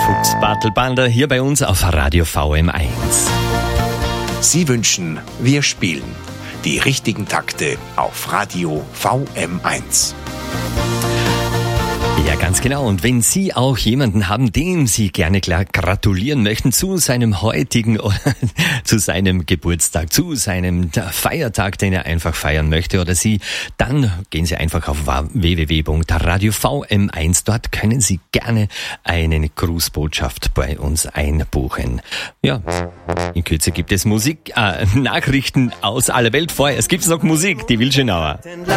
Fuchs Bartelbander hier bei uns auf Radio VM1. Sie wünschen, wir spielen die richtigen Takte auf Radio VM1. Ja, ganz genau. Und wenn Sie auch jemanden haben, dem Sie gerne gratulieren möchten zu seinem heutigen oder zu seinem Geburtstag, zu seinem Feiertag, den er einfach feiern möchte oder Sie, dann gehen Sie einfach auf www.radiovm1. Dort können Sie gerne eine Grußbotschaft bei uns einbuchen. Ja, in Kürze gibt es Nachrichten aus aller Welt. Vorher, es gibt noch Musik, die Wilschenauer.